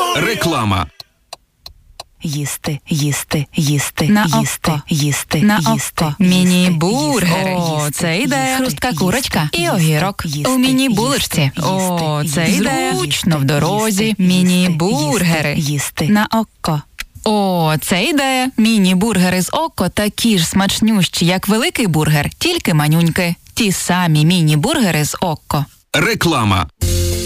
Реклама. Їсти, їсти, їсти, На їсти, око. їсти, На їсти, око. їсти, Міні-бургери. їсти, О, їсти, це ідея. їсти, Хрустка їсти, курочка і їсти, огірок. їсти, У міні-булочці. їсти, О, їсти, це їсти, ідея. їсти, Зручно в дорозі. їсти, Міні-бургери. їсти. На око. О, це ідея. Міні-бургери з око такі ж смачнющі, як великий бургер, тільки манюньки. Ті самі міні-бургери з око. Реклама.